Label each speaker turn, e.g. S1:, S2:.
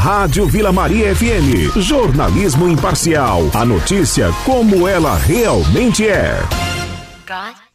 S1: Rádio Vila Maria FM. Jornalismo imparcial. A notícia como ela realmente é.
S2: God